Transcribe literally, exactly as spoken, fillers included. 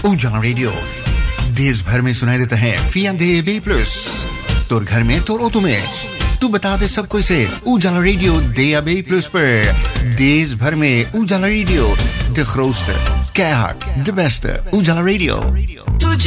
उजाला रेडियो देश भर में सुनाई देता है Fiande B plus तोर घर में तोर ऑटो में तू बता दे सबको इसे उजाला radio D A B plus पर देश भर में उजाला radio de grootste keihard de beste उजाला रेडियो